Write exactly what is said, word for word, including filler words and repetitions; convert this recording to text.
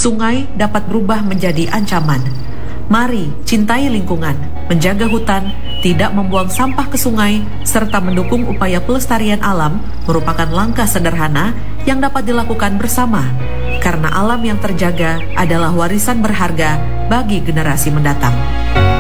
sungai dapat berubah menjadi ancaman. Mari cintai lingkungan, menjaga hutan, tidak membuang sampah ke sungai, serta mendukung upaya pelestarian alam merupakan langkah sederhana yang dapat dilakukan bersama. Karena alam yang terjaga adalah warisan berharga bagi generasi mendatang.